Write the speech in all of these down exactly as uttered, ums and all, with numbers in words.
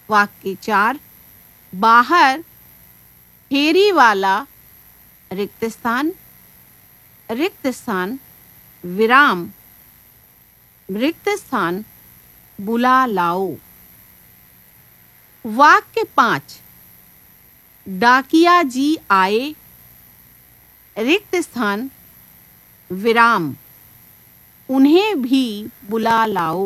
वाक्य चार, बाहर फेरी वाला रिक्त स्थान, रिक्त स्थान विराम, रिक्त स्थान बुला लाओ। वाक्य पांच, डाकिया जी आए, रिक्त स्थान विराम, उन्हें भी बुला लाओ।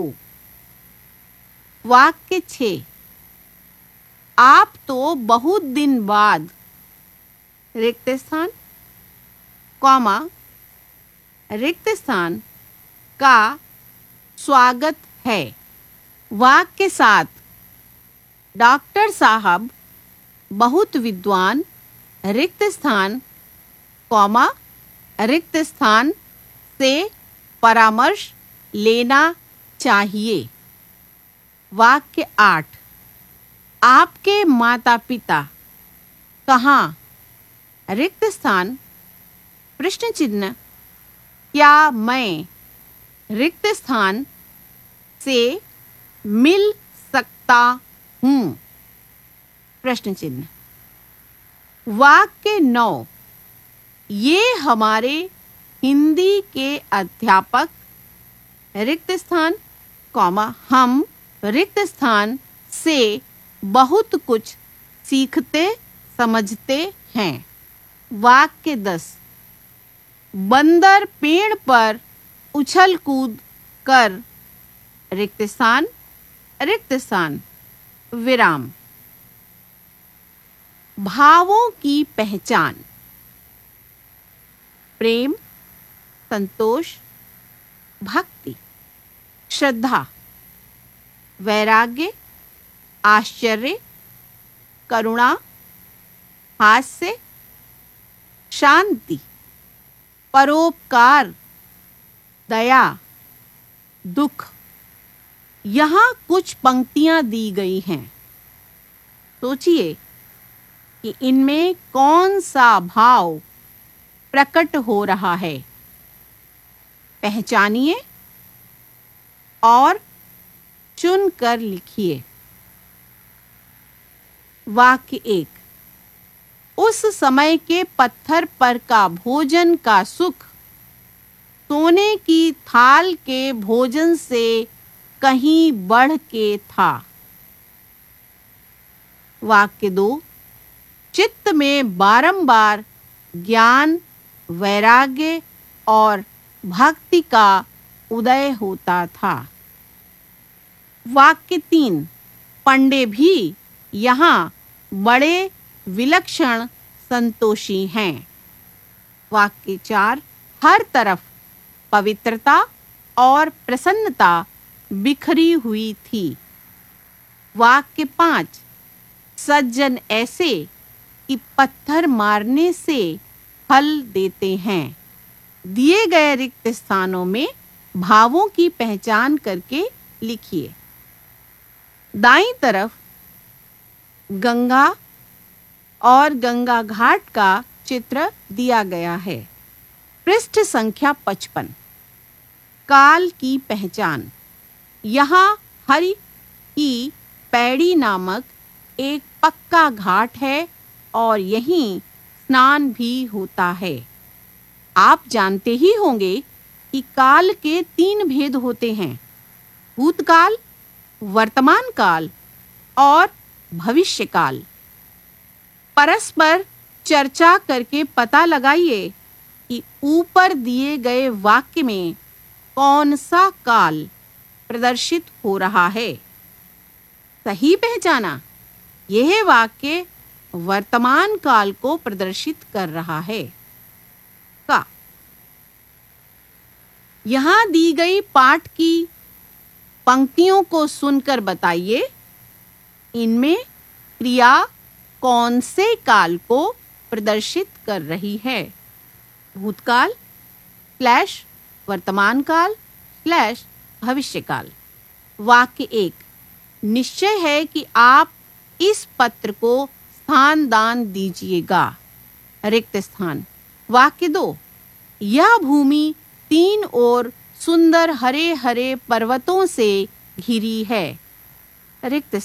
वाक्य छः, आप तो बहुत दिन बाद, रिक्त स्थान कॉमा रिक्त स्थान का स्वागत है। वाक्य सात, डॉक्टर साहब बहुत विद्वान, रिक्त स्थान कॉमा रिक्त स्थान से परामर्श लेना चाहिए। वाक्य आठ, आपके माता पिता कहाँ, रिक्त स्थान प्रश्न चिन्ह, क्या मैं रिक्त स्थान से मिल सकता हूँ, प्रश्न चिन्ह। वाक्य नौ, ये हमारे हिंदी के अध्यापक, रिक्त स्थान कॉमा हम रिक्त स्थान से बहुत कुछ सीखते समझते हैं। वाक्य दस, बंदर पेड़ पर उछल कूद कर, रिक्त स्थान रिक्त स्थान विराम। भावों की पहचान, प्रेम, संतोष, भक्ति, श्रद्धा, वैराग्य, आश्चर्य, करुणा, हास्य, शांति, परोपकार, दया, दुख। यहाँ कुछ पंक्तियां दी गई हैं। सोचिए कि इनमें कौन सा भाव प्रकट हो रहा है। पहचानिए और चुनकर लिखिए। वाक्य एक, उस समय के पत्थर पर का भोजन का सुख सोने की थाल के भोजन से कहीं बढ़ के था। वाक्य दो, चित्त में बारंबार ज्ञान, वैराग्य और भक्ति का उदय होता था। वाक्य तीन, पंडे भी यहाँ बड़े विलक्षण संतोषी हैं। वाक्य चार, हर तरफ पवित्रता और प्रसन्नता बिखरी हुई थी। वाक्य पाँच, सज्जन ऐसे कि पत्थर मारने से फल देते हैं। दिए गए रिक्त स्थानों में भावों की पहचान करके लिखिए। दाईं तरफ गंगा और गंगा घाट का चित्र दिया गया है। पृष्ठ संख्या पचपन, काल की पहचान। यहाँ हरि की पैड़ी नामक एक पक्का घाट है और यहीं स्नान भी होता है। आप जानते ही होंगे कि काल के तीन भेद होते हैं, भूतकाल, वर्तमान काल और भविष्य काल। परस्पर चर्चा करके पता लगाइए कि ऊपर दिए गए वाक्य में कौन सा काल प्रदर्शित हो रहा है। सही पहचाना, यह वाक्य वर्तमान काल को प्रदर्शित कर रहा है। का यहाँ दी गई पाठ की पंक्तियों को सुनकर बताइए, इनमें क्रिया कौन से काल को प्रदर्शित कर रही है। भूतकाल स्लैश वर्तमान काल स्लैश भविष्य काल। वाक्य एक, निश्चय है कि आप इस पत्र को स्थान दान दीजिएगा, रिक्त स्थान। वाक्य दो, यह भूमि तीन ओर सुंदर हरे हरे पर्वतों से घिरी है, रिक्त